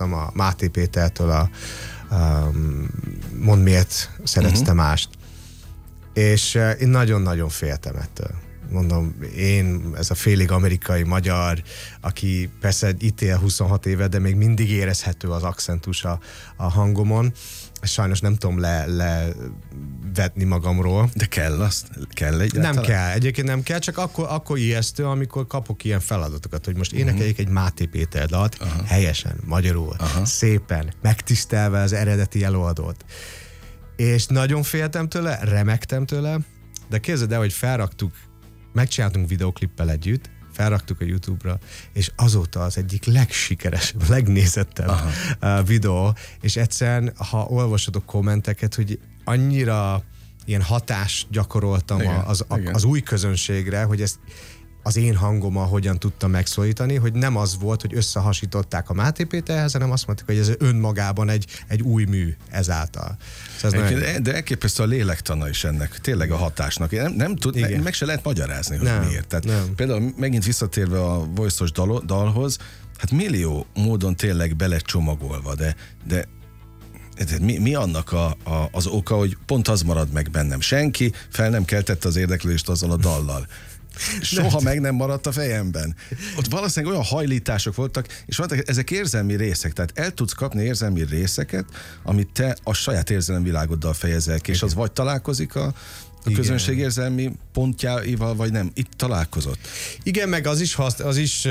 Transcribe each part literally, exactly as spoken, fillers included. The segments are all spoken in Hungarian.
hallottam a Máté Pétertől a, a Mondd miért szeretsz te mást. És én nagyon-nagyon féltem ettől. Mondom, én, ez a félig amerikai magyar, aki persze itt él huszonhat éve, de még mindig érezhető az akcentus a, a hangomon. Sajnos nem tudom le, levetni magamról. De kell azt? Kell egyáltalán? Nem kell, egyébként nem kell, csak akkor, akkor ijesztő, amikor kapok ilyen feladatokat, hogy most énekeljék egy Máté Péter dalt, uh-huh. helyesen, magyarul, uh-huh. szépen, megtisztelve az eredeti előadót. És nagyon féltem tőle, remektem tőle, de képzeld el, hogy felraktuk, megcsináltunk videoklippel együtt, felraktuk a YouTube-ra, és azóta az egyik legsikeresebb, legnézettebb Aha. videó, és egyszerűen, ha olvasod a kommenteket, hogy annyira ilyen hatást gyakoroltam igen, az, a, az új közönségre, hogy ezt az én hangommal hogyan tudtam megszólítani, hogy nem az volt, hogy összehasították a Máté Péterhez, hanem azt mondták, hogy ez önmagában egy, egy új mű ezáltal. Szóval ez nagyon... De elképesztő a lélektana is ennek, tényleg a hatásnak. Nem, nem tud, meg, meg se lehet magyarázni, hogy nem, miért. Tehát nem. Például megint visszatérve a voice-os dal, dalhoz, hát millió módon tényleg belecsomagolva, de, de Mi, mi annak a, a, az oka, hogy pont az marad meg bennem. Senki fel nem keltette az érdeklődést azzal a dallal. Soha meg nem maradt a fejemben. Ott valószínűleg olyan hajlítások voltak, és voltak ezek érzelmi részek, tehát el tudsz kapni érzelmi részeket, amit te a saját érzelemvilágoddal fejezel ki, és az vagy találkozik a, a közönség érzelmi pontjaival, vagy nem. Itt találkozott. Igen, meg az is, az is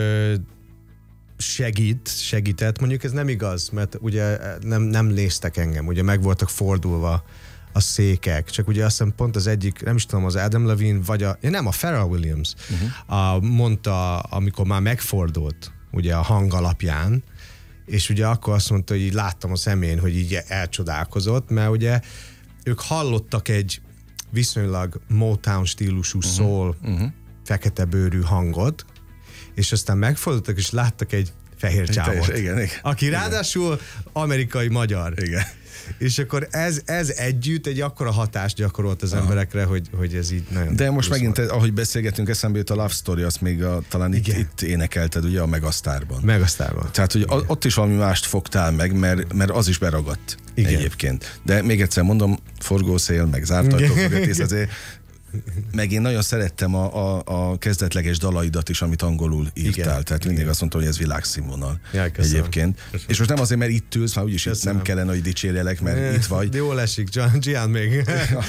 segít, segített, mondjuk ez nem igaz, mert ugye nem, nem néztek engem, ugye meg voltak fordulva a székek, csak ugye azt hiszem pont az egyik, nem is tudom, az Adam Levine, vagy a, ja nem, a Pharrell Williams uh-huh. a, mondta, amikor már megfordult ugye a hang alapján, és ugye akkor azt mondta, hogy így láttam a szemén, hogy így elcsodálkozott, mert ugye ők hallottak egy viszonylag Motown stílusú uh-huh. soul, uh-huh. fekete bőrű hangot, és aztán megfordultak, és láttak egy fehér csávot, igen, igen, aki igen. ráadásul amerikai magyar. Igen. És akkor ez, ez együtt egy akkora hatást gyakorolt az Aha. emberekre, hogy, hogy ez így nagyon... De most megint, volt. Ahogy beszélgetünk, eszembe jut a Love Story, azt még a, talán itt, itt énekelted, ugye a Megasztárban. Megasztárban. Tehát, hogy a, ott is valami mást fogtál meg, mert, mert az is beragadt Igen. egyébként. De még egyszer mondom, forgószél, meg zárt ajtók mögött, azért meg én nagyon szerettem a, a, a kezdetleges dalaidat is, amit angolul írtál. Igen. Tehát mindig azt mondtam, hogy ez világszínvonal ja, egyébként. Köszönöm. És most nem azért, mert itt ülsz, már úgyis itt nem kellene, hogy dicsérjelek, mert e, itt vagy. Jól esik, Gian még.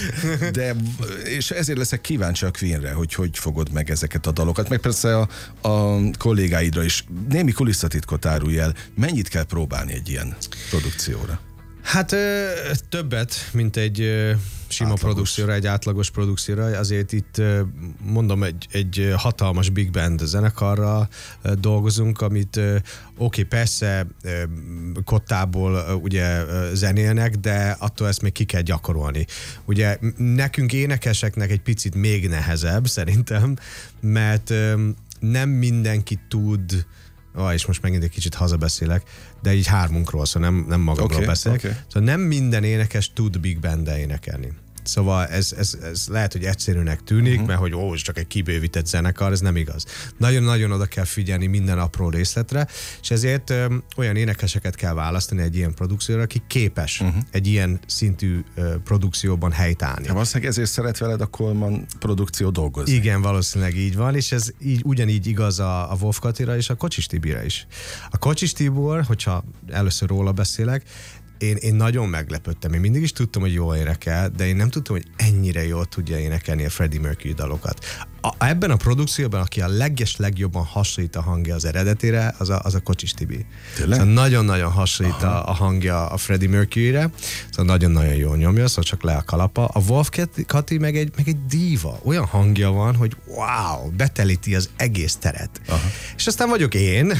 De, és ezért leszek kíváncsi a Queenre, hogy hogy fogod meg ezeket a dalokat, meg persze a, a kollégáidra is. Némi kulisszatitkot árulj el. Mennyit kell próbálni egy ilyen produkcióra? Hát ö, többet, mint egy ö, sima átlagos. produkcióra, egy átlagos produkcióra. Azért itt ö, mondom, egy, egy hatalmas big band zenekarral ö, dolgozunk, amit ö, oké, okay, persze ö, kottából ö, ugye ö, zenélnek, de attól ezt még ki kell gyakorolni. Ugye nekünk énekeseknek egy picit még nehezebb szerintem, mert ö, nem mindenki tud. Ah, és most megint egy kicsit hazabeszélek, de így hármunkról, szóval nem, nem magamról okay, beszélek. Okay. Szóval nem minden énekes tud big band-del énekelni. Szóval ez, ez, ez lehet, hogy egyszerűnek tűnik, uh-huh. mert hogy ó, ez csak egy kibővített zenekar, ez nem igaz. Nagyon-nagyon oda kell figyelni minden apró részletre, és ezért ö, olyan énekeseket kell választani egy ilyen produkcióra, aki képes uh-huh. egy ilyen szintű ö, produkcióban helytállni. Ja, valószínűleg ezért szeret veled a Coleman produkció dolgozni. Igen, valószínűleg így van, és ez így, ugyanígy igaz a, a Wolf Katira és a Kocsis Tibire is. A Kocsis Tibor, hogyha először róla beszélek, Én, én nagyon meglepődtem. Én mindig is tudtam, hogy jól énekel, de én nem tudtam, hogy ennyire jól tudja énekelni a Freddie Mercury dalokat. A, ebben a produkcióban, aki a leges legjobban hasonlít a hangja az eredetére, az a, az a Kocsis Tibi. Szóval nagyon-nagyon hasonlít a, a hangja a Freddie Mercuryre, szóval nagyon-nagyon jól nyomja, szóval csak le a kalapa. A Wolf Kati meg egy, meg egy díva. Olyan hangja van, hogy wow, betelíti az egész teret. Aha. És aztán vagyok én,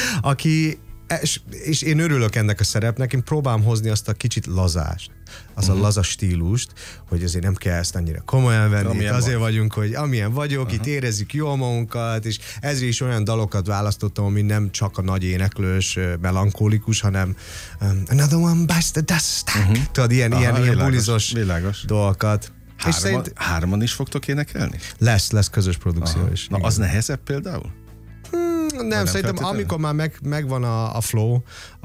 aki És, és én örülök ennek a szerepnek, én próbálom hozni azt a kicsit lazást, az uh-huh. a laza stílust, hogy azért nem kell ezt annyira komolyan venni, azért van. vagyunk, hogy amilyen vagyok, uh-huh. itt érezzük jól magunkat, és ezért is olyan dalokat választottam, ami nem csak a nagy éneklős, melankolikus, hanem um, Another One Bites the Dust, uh-huh. tudod, ilyen, Aha, ilyen, világos, ilyen bulizos világos. dolgokat. Hárman, és szerint... hárman is fogtok énekelni? Lesz, lesz közös produkció Aha. is. Na, az nehezebb például? Hmm, nem, nem szerintem amikor már meg, megvan a, a flow,